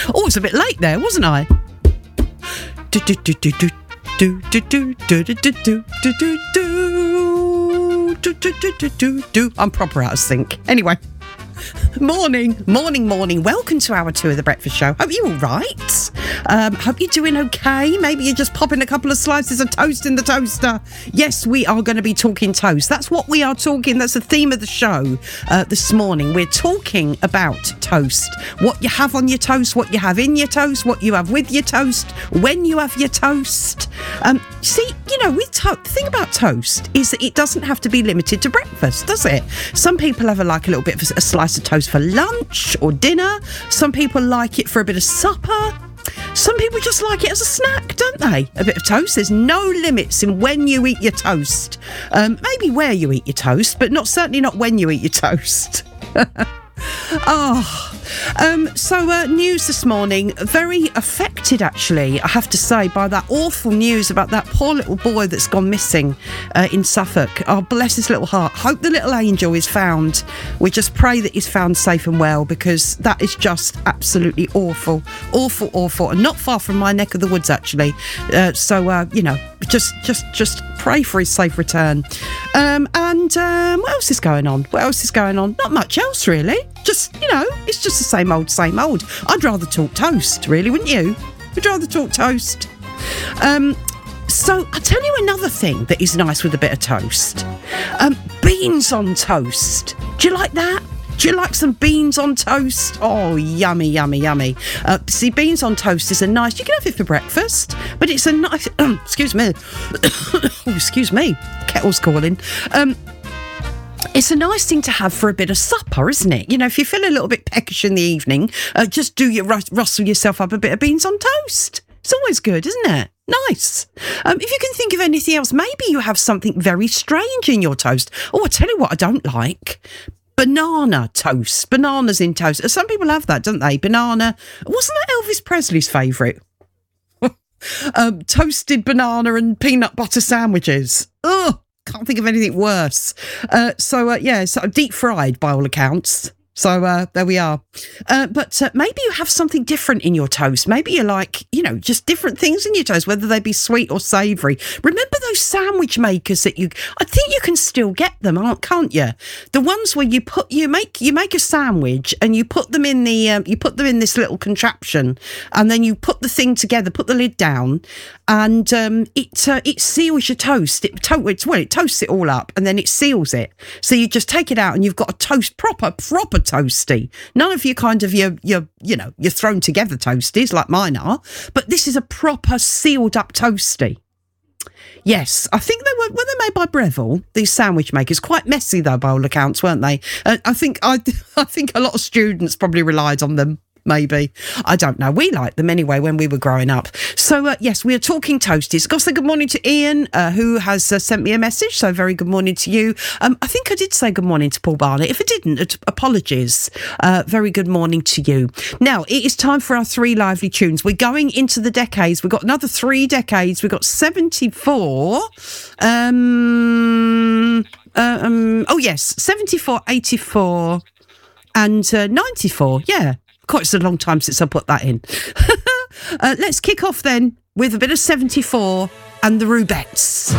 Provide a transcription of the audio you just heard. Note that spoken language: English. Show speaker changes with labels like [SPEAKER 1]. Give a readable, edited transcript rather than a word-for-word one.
[SPEAKER 1] Oh, it was a bit late there, wasn't I? I'm proper out of sync. Anyway. Morning. Welcome to hour 2 of the breakfast show. Hope you're all right. Hope you're doing okay. Maybe you're just popping a couple of slices of toast in the toaster. Yes, we are going to be talking toast. That's what we are talking. That's the theme of the show this morning. We're talking about toast. What you have on your toast, what you have in your toast, what you have with your toast, when you have your toast. See, you know, the thing about toast is that it doesn't have to be limited to breakfast, does it? Some people have a little bit of a slice of toast for lunch or dinner. Some people like it for a bit of supper. Some people just like it as a snack, don't they? A bit of toast. There's no limits in when you eat your toast. Maybe where you eat your toast, but certainly not when you eat your toast. So news this morning, very affected actually, I have to say, by that awful news about that poor little boy that's gone missing in Suffolk. Oh, bless his little heart. Hope the little angel is found. We just pray that he's found safe and well, because that is just absolutely awful, and not far from my neck of the woods actually. You know, just pray for his safe return. What else is going on? Not much else really. Just, you know, it's just the same old. I'd rather talk toast, really, wouldn't you? We'd rather talk toast. So I'll tell you another thing that is nice with a bit of toast. Beans on toast. Do you like that? Do you like some beans on toast? Oh, yummy. See, beans on toast is a nice... You can have it for breakfast, but it's a nice... excuse me. Excuse me. Kettle's calling. It's a nice thing to have for a bit of supper, isn't it? You know, if you feel a little bit peckish in the evening, just rustle yourself up a bit of beans on toast. It's always good, isn't it? Nice. If you can think of anything else, maybe you have something very strange in your toast. Oh, I tell you what I don't like. Banana toast. Bananas in toast. Some people have that, don't they? Banana. Wasn't that Elvis Presley's favourite? Toasted banana and peanut butter sandwiches. Ugh. Can't think of anything worse. So deep fried by all accounts. So there we are. But maybe you have something different in your toast. Maybe you like, you know, just different things in your toast, whether they be sweet or savoury. Remember those sandwich makers that I think you can still get them, can't you? The ones where you make a sandwich and you put them in this little contraption, and then you put the thing together, put the lid down, and it seals your toast. It toasts it all up, and then it seals it. So you just take it out and you've got a toast, proper toasty. None of your kind of your thrown together toasties like mine are, but this is a proper sealed up toasty. Yes, I think were they made by Breville, these sandwich makers. Quite messy though, by all accounts, weren't they? I think a lot of students probably relied on them. Maybe. I don't know. We liked them anyway when we were growing up. So, yes, we are talking toasties. Got to say good morning to Ian, who has sent me a message. So, very good morning to you. I think I did say good morning to Paul Barnett. If I didn't, apologies. Very good morning to you. Now, it is time for our 3 lively tunes. We're going into the decades. We've got another 3 decades. We've got 74. 74, 84 and 94. Yeah. Quite, it's a long time since I put that in. Let's kick off then with a bit of 74 and the Rubettes.